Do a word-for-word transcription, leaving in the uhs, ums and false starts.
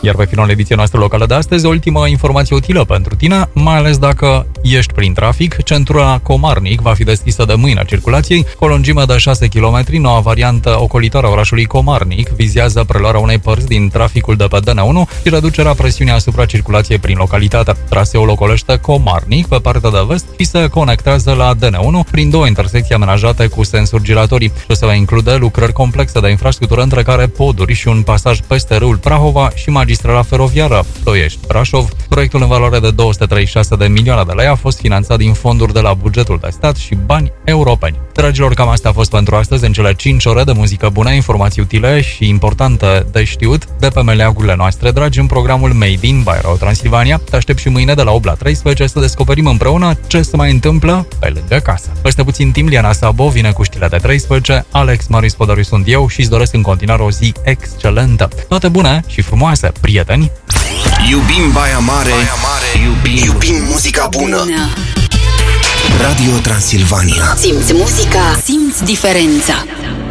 Iar pe finalul ediției noastre locală de astăzi, o ultimă informație utilă pentru tine, mai ales dacă ești prin trafic. Centura Comarnic va fi deschisă de mâine circulației, cu o lungime de șase kilometri. Noua variantă ocolitoare a orașului Comarnic vizează preluarea unei părți din traficul de pe D N unu și reducerea presiunii asupra circulației prin localitate. Traseul ocolește Comarnic pe partea de vest și se conectează la D N unu prin două intersecții amenajate cu sensuri giratorii. Se va include lucrări complexe de infrastructură, între care poduri și un pasaj peste râul Prahova și magistrala feroviară Ploiești-Brașov. Proiectul în valoare de două sute treizeci și șase de milioane de lei a fost finanțat din fonduri de la bugetul de stat și bani europeni. Dragilor, cam asta a fost pentru astăzi în cele cinci ore de muzică bună, informații utile și importante de știut de pe meleagurile noastre dragi în programul Made in by Radio Transilvania. Te aștept și mâine de la opt la treisprezece să descoperim împreună ce se mai întâmplă pe lângă casă. Peste puțin timp, Liana Sabo vine cu știrile de treisprezece, Alex Marius Podariu sunt eu și îți doresc în continuare o zi excelentă. Toate bune și frumoase, prieteni! Iubim Baia Mare, Baia Mare. Iubim, iubim muzica bună. bună Radio Transilvania. Simți muzica, simți diferența.